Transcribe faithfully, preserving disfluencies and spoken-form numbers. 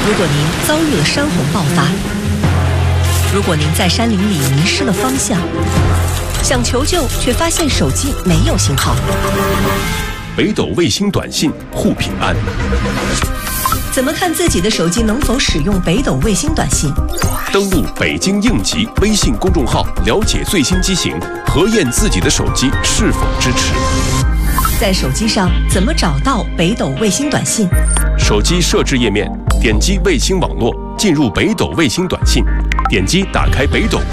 如果您遭遇了山洪爆发，如果您在山林里迷失了方向，想求救却发现手机没有信号， 北斗卫星短信护平安。 怎么看自己的手机能否使用北斗卫星短信？ 登录北京应急微信公众号，了解最新机型，核验自己的手机是否支持。 在手机上怎么找到北斗卫星短信？ 手机设置页面，点击卫星网络，进入北斗卫星短信，点击打开北斗公